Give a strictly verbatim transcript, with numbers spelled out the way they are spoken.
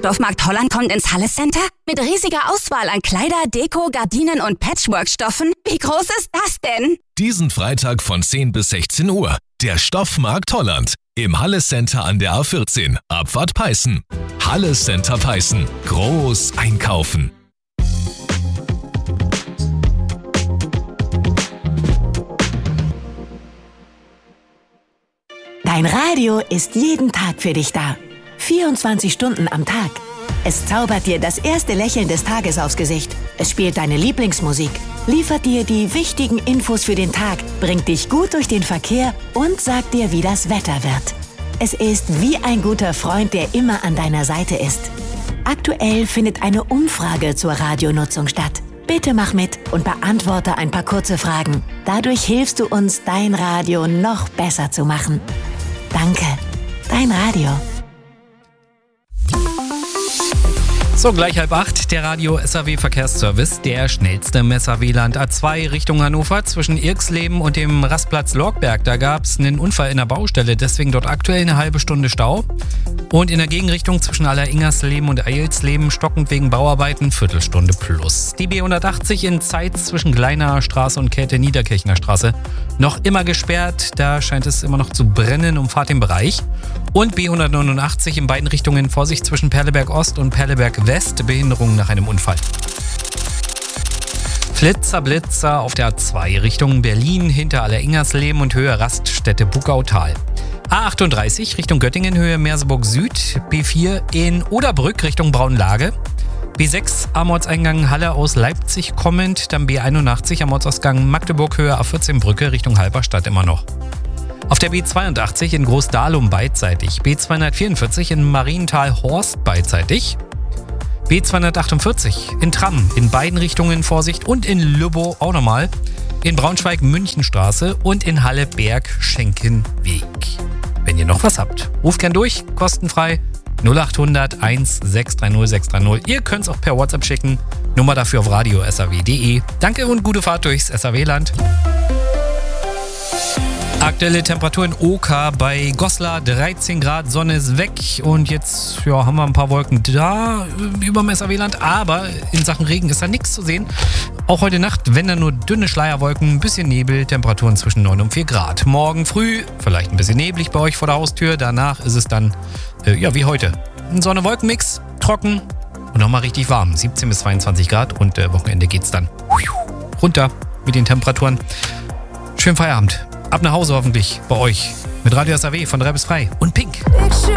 Stoffmarkt Holland kommt ins Halle Center? Mit riesiger Auswahl an Kleider, Deko, Gardinen und Patchwork-Stoffen? Wie groß ist das denn? Diesen Freitag von zehn bis sechzehn Uhr. Der Stoffmarkt Holland. Im Halle Center an der A vierzehn. Abfahrt Peißen. Halle Center Peißen. Groß einkaufen. Dein Radio ist jeden Tag für dich da. vierundzwanzig Stunden am Tag. Es zaubert dir das erste Lächeln des Tages aufs Gesicht. Es spielt deine Lieblingsmusik, liefert dir die wichtigen Infos für den Tag, bringt dich gut durch den Verkehr und sagt dir, wie das Wetter wird. Es ist wie ein guter Freund, der immer an deiner Seite ist. Aktuell findet eine Umfrage zur Radionutzung statt. Bitte mach mit und beantworte ein paar kurze Fragen. Dadurch hilfst du uns, dein Radio noch besser zu machen. Danke, dein Radio. So, gleich halb acht, der Radio S A W Verkehrsservice, der schnellste im S A W-Land. A zwei Richtung Hannover zwischen Irxleben und dem Rastplatz Lorgberg. Da gab es einen Unfall in der Baustelle, deswegen dort aktuell eine halbe Stunde Stau. Und in der Gegenrichtung zwischen Alleringersleben und Eilsleben stockend wegen Bauarbeiten Viertelstunde plus. Die B hundertachtzig in Zeitz zwischen Gleinaer Straße und Käthe-Niederkirchner Straße noch immer gesperrt. Da scheint es immer noch zu brennen, umfahrt den Bereich. Und B hundertneunundachtzig in beiden Richtungen Vorsicht zwischen Perleberg Ost und Perleberg West, Behinderung nach einem Unfall. Flitzer, Blitzer auf der A zwei Richtung Berlin hinter Alleringersleben und Höhe Raststätte Bugautal. A achtunddreißig Richtung Göttingen Höhe Merseburg Süd, B vier in Oderbrück Richtung Braunlage. B sechs am Ortseingang Halle aus Leipzig kommend, dann B einundachtzig am Ortsausgang Magdeburg Höhe A vierzehn Brücke Richtung Halberstadt immer noch. Auf der B zweiundachtzig in Großdahlum beidseitig, B zweihundertvierundvierzig in Marienthal-Horst beidseitig, B zweihundertachtundvierzig in Tramm in beiden Richtungen Vorsicht und in Lübbow auch nochmal, in Braunschweig Münchenstraße und in Halle Berg-Schenkenweg. Wenn ihr noch was habt, ruft gern durch, kostenfrei null achthundert eins sechs drei null sechs drei null. Ihr könnt es auch per WhatsApp schicken, Nummer dafür auf radio punkt s a w punkt d e. Danke und gute Fahrt durchs S A W-Land. Aktuelle Temperatur in Oka bei Goslar, dreizehn Grad, Sonne ist weg und jetzt ja, haben wir ein paar Wolken da über dem S A W-Land, aber in Sachen Regen ist da nichts zu sehen. Auch heute Nacht, wenn dann nur dünne Schleierwolken, ein bisschen Nebel, Temperaturen zwischen neun und vier Grad. Morgen früh vielleicht ein bisschen neblig bei euch vor der Haustür, danach ist es dann, äh, ja wie heute, ein Sonne-Wolken-Mix, trocken und nochmal richtig warm, siebzehn bis zweiundzwanzig Grad und äh, Wochenende geht's dann runter mit den Temperaturen. Schönen Feierabend. Ab nach Hause hoffentlich bei euch mit Radio S A W von drei bis drei und Pink.